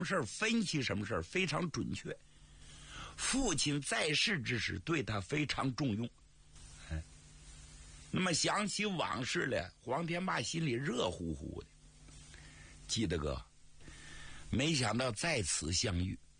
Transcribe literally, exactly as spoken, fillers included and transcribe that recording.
事儿分析什么事儿非常准确。父亲在世之时对他非常重用。哎，那么想起往事来，黄天霸心里热乎乎的。记得哥，没想到在此相遇。